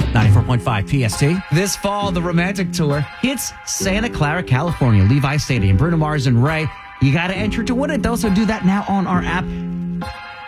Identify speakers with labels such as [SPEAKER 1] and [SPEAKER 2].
[SPEAKER 1] 94.5 PST.
[SPEAKER 2] This fall, the Romantic Tour hits Santa Clara, California, Levi Stadium. Bruno Mars and Ray. You got to enter to win it, though, so do that now on our app.